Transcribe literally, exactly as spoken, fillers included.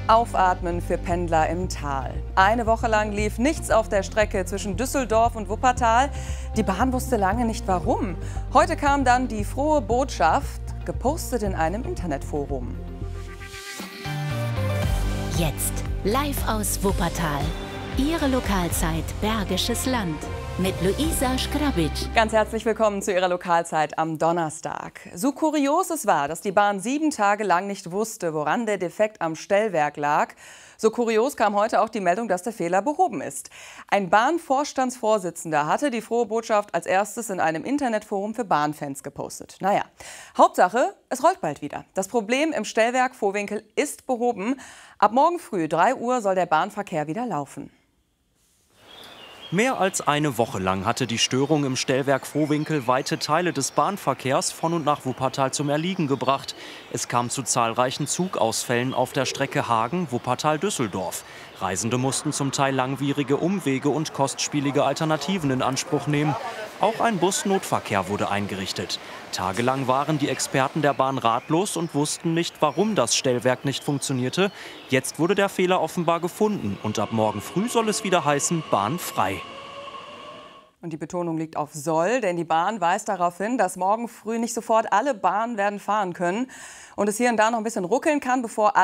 Aufatmen für Pendler im Tal. Eine Woche lang lief nichts auf der Strecke zwischen Düsseldorf und Wuppertal. Die Bahn wusste lange nicht warum. Heute kam dann die frohe Botschaft, gepostet in einem Internetforum. Jetzt live aus Wuppertal. Ihre Lokalzeit Bergisches Land mit Luisa Schgrabic. Ganz herzlich willkommen zu Ihrer Lokalzeit am Donnerstag. So kurios es war, dass die Bahn sieben Tage lang nicht wusste, woran der Defekt am Stellwerk lag, so kurios kam heute auch die Meldung, dass der Fehler behoben ist. Ein Bahnvorstandsvorsitzender hatte die frohe Botschaft als erstes in einem Internetforum für Bahnfans gepostet. Naja, Hauptsache, es rollt bald wieder. Das Problem im Stellwerk Vohwinkel ist behoben. Ab morgen früh drei Uhr soll der Bahnverkehr wieder laufen. Mehr als eine Woche lang hatte die Störung im Stellwerk Vohwinkel weite Teile des Bahnverkehrs von und nach Wuppertal zum Erliegen gebracht. Es kam zu zahlreichen Zugausfällen auf der Strecke Hagen-Wuppertal-Düsseldorf. Reisende mussten zum Teil langwierige Umwege und kostspielige Alternativen in Anspruch nehmen. Auch ein Busnotverkehr wurde eingerichtet. Tagelang waren die Experten der Bahn ratlos und wussten nicht, warum das Stellwerk nicht funktionierte. Jetzt wurde der Fehler offenbar gefunden und ab morgen früh soll es wieder heißen, Bahn frei. Und die Betonung liegt auf soll, denn die Bahn weist darauf hin, dass morgen früh nicht sofort alle Bahnen werden fahren können und es hier und da noch ein bisschen ruckeln kann, bevor alle